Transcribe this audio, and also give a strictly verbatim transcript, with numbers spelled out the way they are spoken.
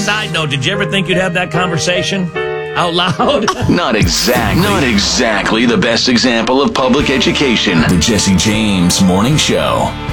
side note, did you ever think you'd have that conversation out loud? Not exactly. Not exactly the best example of public education. The Jesse James Morning Show.